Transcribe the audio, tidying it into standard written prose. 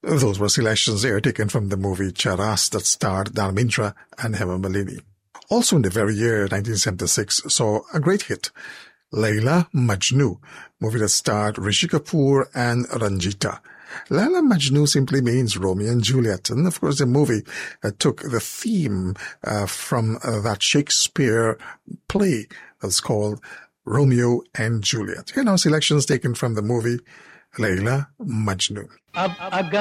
Those were selections there taken from the movie Charas that starred Dharmendra and Hema Malini. Also in the very year 1976 saw a great hit, Laila Majnu, movie that starred Rishi Kapoor and Ranjita. Laila Majnu simply means Romeo and Juliet, and of course the movie took the theme from that Shakespeare play that's called Romeo and Juliet. Here now selections taken from the movie Laila Majnu.